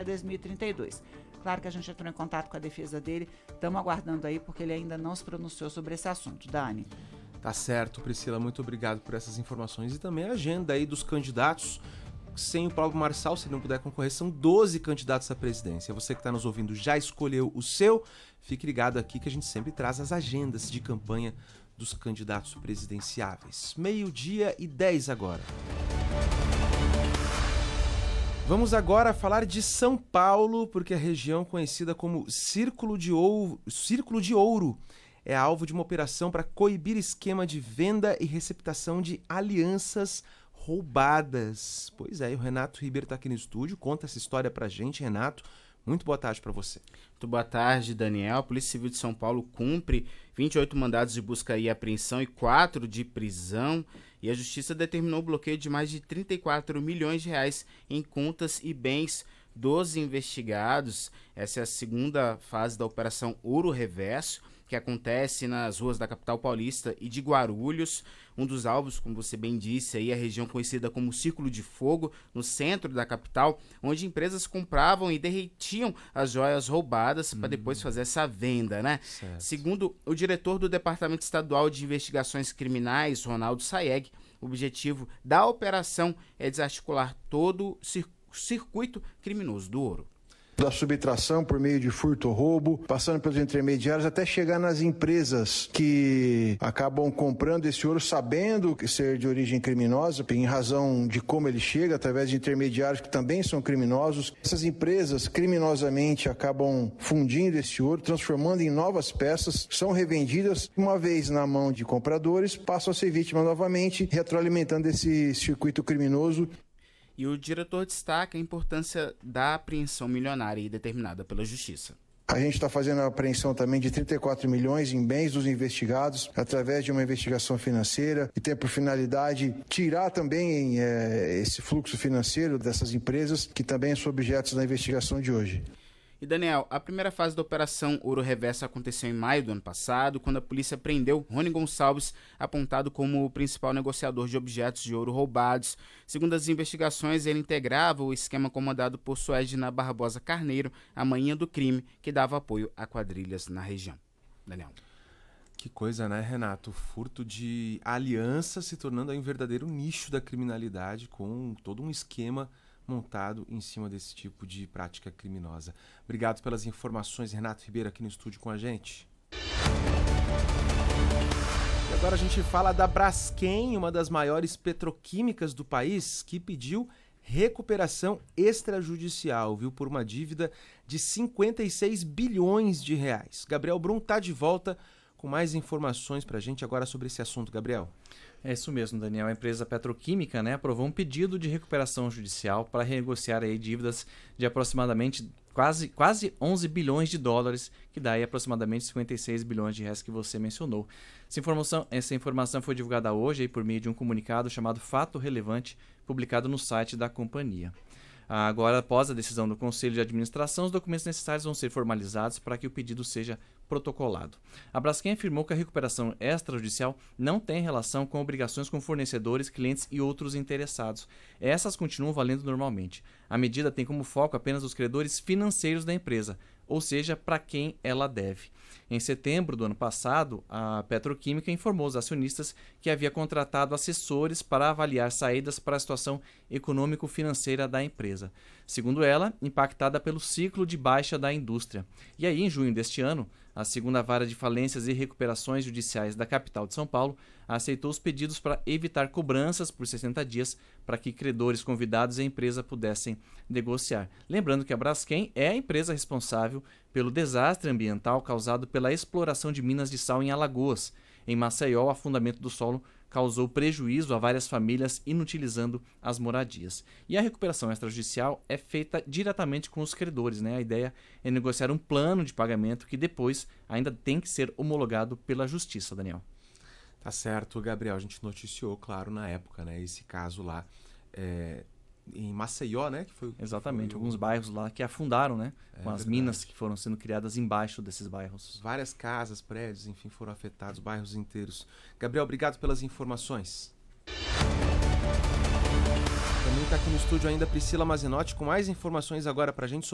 2032. Claro que a gente entrou em contato com a defesa dele, estamos aguardando aí, porque ele ainda não se pronunciou sobre esse assunto. Dani. Tá certo, Priscila, muito obrigado por essas informações e também a agenda aí dos candidatos. Sem o Paulo Marçal, se ele não puder concorrer, são 12 candidatos à presidência. Você que está nos ouvindo já escolheu o seu? Fique ligado aqui que a gente sempre traz as agendas de campanha dos candidatos presidenciáveis. 12:10 agora. Vamos agora falar de São Paulo, porque a região conhecida como Círculo de Ouro é alvo de uma operação para coibir esquema de venda e receptação de alianças roubadas. Pois é, e o Renato Ribeiro está aqui no estúdio, conta essa história pra gente. Renato, muito boa tarde para você. Muito boa tarde, Daniel. A Polícia Civil de São Paulo cumpre 28 mandados de busca e apreensão e 4 de prisão. E a Justiça determinou o bloqueio de mais de 34 milhões de reais em contas e bens dos investigados. Essa é a segunda fase da Operação Ouro Reverso, que acontece nas ruas da capital paulista e de Guarulhos. Um dos alvos, como você bem disse, aí, a região conhecida como Círculo de Fogo, no centro da capital, onde empresas compravam e derretiam as joias roubadas para depois fazer essa venda, né? Certo. Segundo o diretor do Departamento Estadual de Investigações Criminais, Ronaldo Saeg, o objetivo da operação é desarticular todo o circuito criminoso do ouro. Da subtração por meio de furto ou roubo, passando pelos intermediários até chegar nas empresas que acabam comprando esse ouro sabendo ser de origem criminosa, em razão de como ele chega, através de intermediários que também são criminosos. Essas empresas criminosamente acabam fundindo esse ouro, transformando em novas peças, são revendidas, uma vez na mão de compradores, passam a ser vítimas novamente, retroalimentando esse circuito criminoso. E o diretor destaca a importância da apreensão milionária determinada pela Justiça. A gente está fazendo a apreensão também de 34 milhões em bens dos investigados, através de uma investigação financeira, e tem por finalidade tirar também esse fluxo financeiro dessas empresas, que também são objetos da investigação de hoje. E Daniel, a primeira fase da Operação Ouro Reverso aconteceu em maio do ano passado, quando a polícia prendeu Rony Gonçalves, apontado como o principal negociador de objetos de ouro roubados. Segundo as investigações, ele integrava o esquema comandado por Suedna Barbosa Carneiro, a manhã do crime, que dava apoio a quadrilhas na região. Daniel. Que coisa, né, Renato? O furto de aliança se tornando aí um verdadeiro nicho da criminalidade, com todo um esquema montado em cima desse tipo de prática criminosa. Obrigado pelas informações, Renato Ribeiro, aqui no estúdio com a gente. E agora a gente fala da Braskem, uma das maiores petroquímicas do país, que pediu recuperação extrajudicial, viu, por uma dívida de 56 bilhões de reais. Gabriel Brum está de volta com mais informações para a gente agora sobre esse assunto. Gabriel. É isso mesmo, Daniel. A empresa petroquímica, aprovou um pedido de recuperação judicial para renegociar aí dívidas de aproximadamente quase 11 bilhões de dólares, que dá aí aproximadamente 56 bilhões de reais que você mencionou. Essa informação foi divulgada hoje aí por meio de um comunicado chamado Fato Relevante, publicado no site da companhia. Agora, após a decisão do Conselho de Administração, os documentos necessários vão ser formalizados para que o pedido seja protocolado. A Braskem afirmou que a recuperação extrajudicial não tem relação com obrigações com fornecedores, clientes e outros interessados. Essas continuam valendo normalmente. A medida tem como foco apenas os credores financeiros da empresa, ou seja, para quem ela deve. Em setembro do ano passado, a Petroquímica informou aos acionistas que havia contratado assessores para avaliar saídas para a situação econômico-financeira da empresa. Segundo ela, impactada pelo ciclo de baixa da indústria. E aí, em junho deste ano, a segunda vara de falências e recuperações judiciais da capital de São Paulo aceitou os pedidos para evitar cobranças por 60 dias para que credores convidados e a empresa pudessem negociar. Lembrando que a Braskem é a empresa responsável pelo desastre ambiental causado pela exploração de minas de sal em Alagoas. Em Maceió, o afundamento do solo causou prejuízo a várias famílias, inutilizando as moradias. E a recuperação extrajudicial é feita diretamente com os credores, A ideia é negociar um plano de pagamento que depois ainda tem que ser homologado pela Justiça, Daniel. Tá certo, Gabriel. A gente noticiou, claro, na época, esse caso lá em Maceió, que foi... Exatamente, alguns bairros lá que afundaram, com as minas que foram sendo criadas embaixo desses bairros. Várias casas, prédios, enfim, foram afetados, bairros inteiros. Gabriel, obrigado pelas informações. Também está aqui no estúdio ainda Priscila Mazinotti com mais informações agora pra gente sobre